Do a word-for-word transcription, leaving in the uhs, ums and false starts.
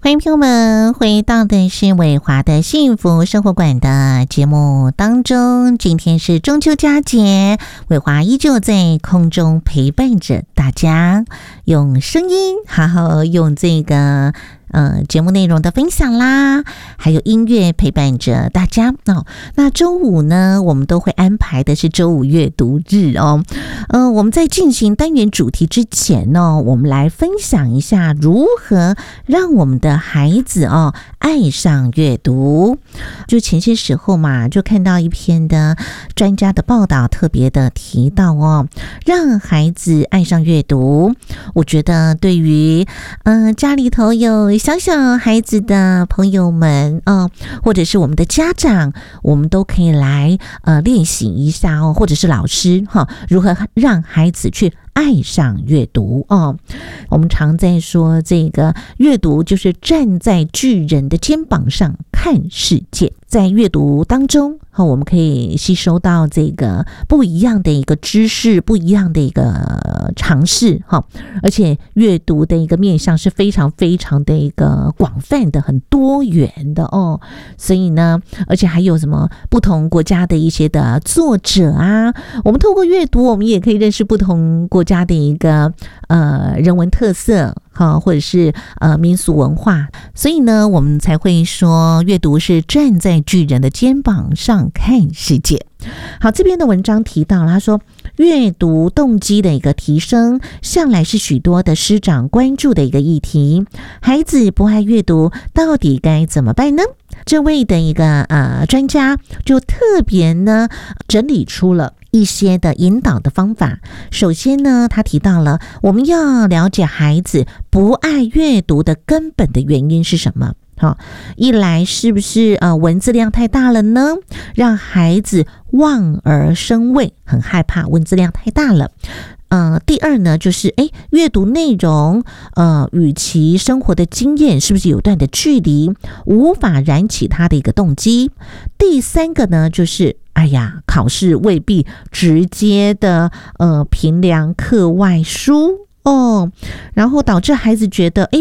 欢迎朋友们回到的是伟华的幸福生活馆的节目当中，今天是中秋佳节，伟华依旧在空中陪伴着大家，用声音好好用这个呃节目内容的分享啦，还有音乐陪伴着大家哦。那周五呢，我们都会安排的是周五阅读日哦。呃，我们在进行单元主题之前呢，我们来分享一下如何让我们的孩子哦爱上阅读。就前些时候嘛，就看到一篇的专家的报道，特别的提到哦，让孩子爱上阅读。我觉得对于呃家里头有小小孩子的朋友们哦，或者是我们的家长，我们都可以来呃练习一下哦，或者是老师哈、哦，如何让孩子去爱上阅读哦。我们常在说这个阅读就是站在巨人的肩膀上看世界，在阅读当中我们可以吸收到这个不一样的一个知识，不一样的一个尝试哈，而且阅读的一个面向是非常非常的一个广泛的，很多元的哦。所以呢，而且还有什么不同国家的一些的作者啊，我们透过阅读，我们也可以认识不同国家的一个呃人文特色哈，或者是呃民俗文化。所以呢，我们才会说阅读是站在巨人的肩膀上看世界。好，这边的文章提到了，他说阅读动机的一个提升向来是许多的师长关注的一个议题，孩子不爱阅读到底该怎么办呢？这位的一个呃专家就特别呢整理出了一些的引导的方法。首先呢，他提到了我们要了解孩子不爱阅读的根本的原因是什么。好，一来是不是呃文字量太大了呢？让孩子望而生畏，很害怕文字量太大了。呃，第二呢，就是诶，阅读内容呃与其生活的经验是不是有段的距离，无法燃起他的一个动机。第三个呢，就是哎呀，考试未必直接的呃评量课外书哦，然后导致孩子觉得诶